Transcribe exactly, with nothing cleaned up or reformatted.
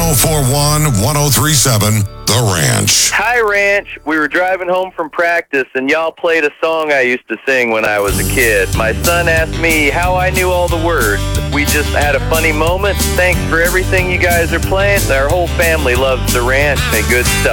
oh four one, one oh three seven, The Ranch. Hi, Ranch. We were driving home from practice, and y'all played a song I used to sing when I was a kid. My son asked me how I knew all the words. We just had a funny moment. Thanks for everything you guys are playing. Our whole family loves The Ranch and good stuff.